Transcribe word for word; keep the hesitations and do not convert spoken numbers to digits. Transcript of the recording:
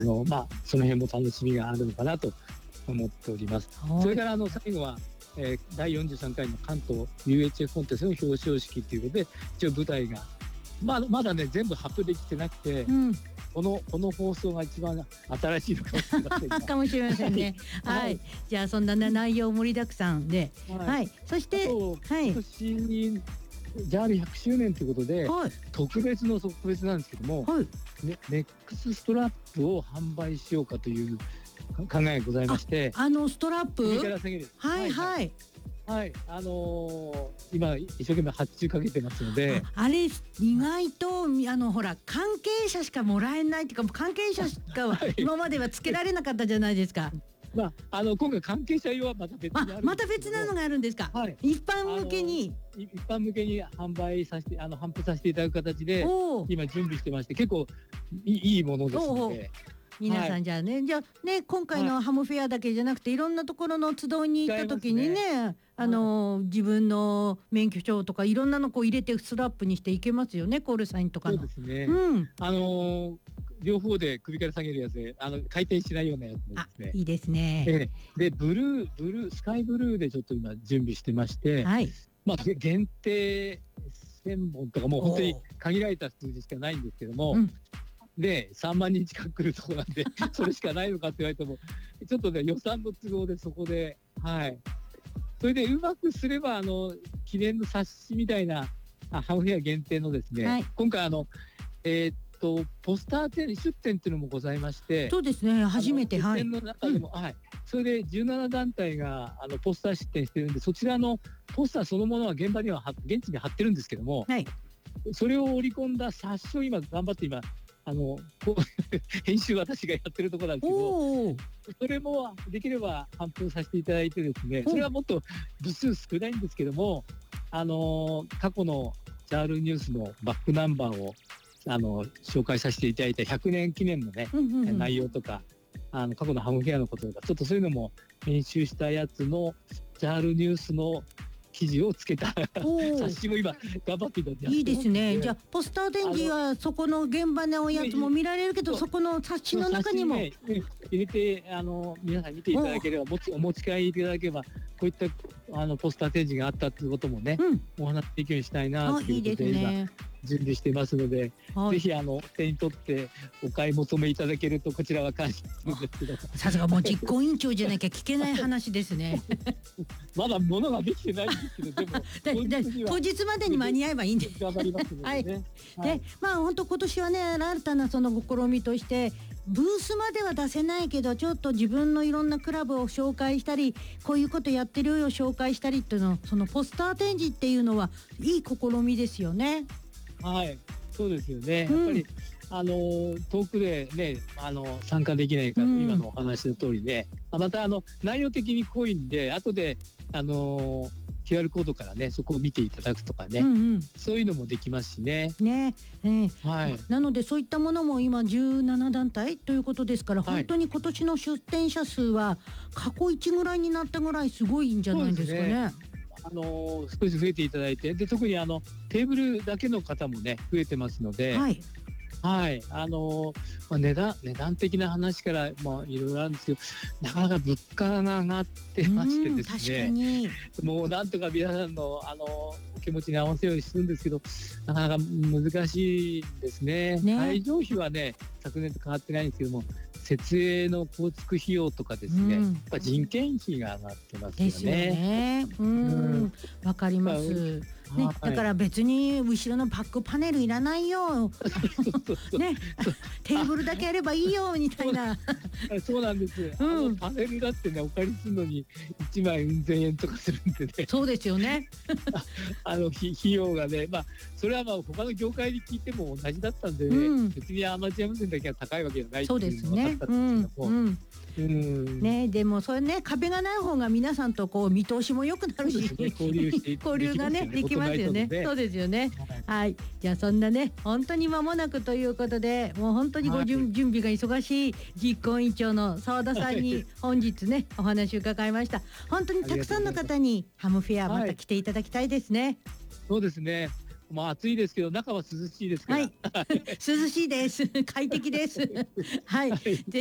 あの、まあ、その辺も楽しみがあるのかなと思っております。それからあの最後は、えー、だいよんじゅうさんかいの関東 ユーエイチエフ コンテストの表彰式ということで、一応舞台が、まあ、まだね全部発表できてなくて、うん、このこの放送が一番新しいのかもしれませんがかもしれませんね。はい、はい、じゃあそんな内容盛りだくさんで、はい、はい、そしてはい、今年にジャールひゃくしゅうねんということで、はい、特別の特別なんですけども、はい、ね、ネックスストラップを販売しようかという考えがございまして、 あ, あのストラップ、 首から下げる、 はいはい。 はい、あのー、今一生懸命発注かけてますので、 あ, あれ意外とあのほら関係者しかもらえないっていうか、関係者しか今まではつけられなかったじゃないですか。 まあ、あの今回関係者用はまた別にあるんですけど、 また別なのがあるんですか。はい、一般向けに一般向けに販売させて、あの販布させていただく形で今準備してまして、結構い い, いいものですので。 皆さん、じゃあね、はい、じゃあね、今回のハムフェアだけじゃなくて、いろんなところの集いに行った時にね、ね、あの、はい、自分の免許証とかいろんなのこう入れてストラップにしていけますよね、コールサインとかの。 そうですね、うん、あのー、両方で首から下げるやつで、あの回転しないようなやつですね。 いいですね。 で, でブルーブルースカイブルーでちょっと今準備してまして、はい、まあ限定せんぼんとかもう本当に限られた数字しかないんですけども、うん、でさんまんにん近く来るところなんでそれしかないのかって言われてもちょっとね予算の都合でそこで、はい、それでうまくすればあの記念の冊子みたいなあハムフェア限定のですね、はい、今回あのえー、っとポスター展出展っていうのもございまして、 そうですね、初めて、 はい、の中でも、うん、はい、それでじゅうななだんたいがあのポスター出展してるんで、そちらのポスターそのものは現場には現地に貼ってるんですけども、はい、それを織り込んだ冊子を今頑張って今あのこう編集私がやってるところなんですけど、それもできれば販布させていただいてですね、それはもっと部数少ないんですけども、あの過去のジャールニュースのバックナンバーをあの紹介させていただいたひゃくねん記念のね、うんうんうん、内容とか、あの過去のハムフェアのこととか、ちょっとそういうのも編集したやつのジャールニュースの記事をつけた冊子も今頑張っていただいて、 いいですね。じゃあポスター展示はそこの現場のやつも見られるけど、そこの冊子の中にも、ね、 入れてあの皆さん見ていただければ、もちお持ち帰りいただければ、こういったあのポスター展示があったということもね、うん、お話できるようにしたいなということで、今準備していますので、ぜひあの手に取ってお買い求めいただけるとこちらは感謝するんですけど、 さすがもう実行委員長じゃなきゃ聞けない話ですねまだ物ができてないんですけど、でも当日までに間に合えばいいんで頑張りますのでね、はいはい、でまあ本当今年はね、新たなその試みとしてブースまでは出せないけど、ちょっと自分のいろんなクラブを紹介したり、こういうことやってるよを紹介したりっていうの、そのポスター展示っていうのはいい試みですよね。 はい、そうですよね。やっぱり、うん、あの遠くでね、あの参加できないから、うん、今のお話の通りで、またあの内容的に濃いんで、後であの キューアール コードからね、そこを見ていただくとかね、うんうん、そういうのもできますしね。 ね、えーはい、 なのでそういったものも今じゅうななだんたいということですから、はい、本当に今年の出展者数は過去一ぐらいになったぐらいすごいんじゃないですかね。 あの少し増えていただいて、で特にあのテーブルだけの方もね増えてますので、はいはい、あのまあ、値段値段的な話から、まあ、いろいろあるんですけど、なかなか物価が上がってましてですね、もうなんとか皆さんのあのお気持ちに合わせようにするんですけど、なかなか難しいですね。ね、会場費はね昨年と変わってないんですけども、設営の交通費用とかですね、うん、やっぱ人件費が上がってますよね。 ですよね。うん、わかります。ね、はい、だから別に後ろのバックパネルいらないよね、テーブルだけやればいいよみたいなそうなんです、うん、あのパネルだってねお借りするのにいちまいうんぜんえんとかするんでねそうですよねあの費用がね、まあそれはまあ他の業界に聞いても同じだったんでね、うん、別にアマチュア無線だけは高いわけじゃないっていうのが分かったんですけども、 うんね、でもそれね、壁がない方が皆さんとこう見通しも良くなるし、ね、 交流して交流がねできますよね。そうですよね。はい、じゃあそんなね本当に間もなくということで、もう本当にご準、はい、準備が忙しい実行委員長の澤田さんに本日ねお話を伺いました。本当にたくさんの方にハムフェアまた来ていただきたいですね。 そうですね。 まあ暑いですけど中は涼しいですから。 はい、涼しいです。快適です。はい。